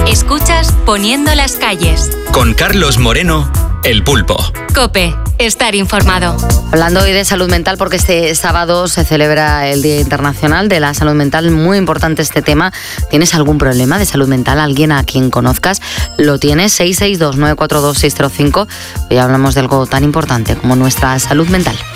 Escuchas Poniendo las calles. Con Carlos Moreno, El Pulpo. COPE. Estar informado. Hablando hoy de salud mental, porque este sábado se celebra el Día Internacional de la Salud Mental. Muy importante este tema. ¿Tienes algún problema de salud mental? ¿Alguien a quien conozcas lo tiene? 662-942-605. Hoy hablamos de algo tan importante como nuestra salud mental.